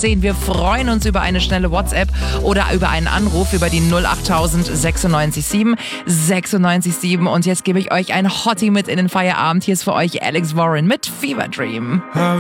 10. Wir freuen uns über eine schnelle WhatsApp oder über einen Anruf über die 08000 96 7. Und jetzt gebe ich euch ein Hottie mit in den Feierabend. Hier ist für euch Alex Warren mit Fever Dream.